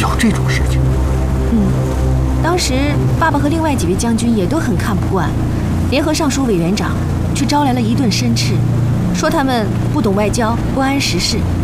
有这种事情。 当时爸爸和另外几位将军也都很看不惯，联合尚书委员长，却招来了一顿申斥，说他们不懂外交，不谙时事，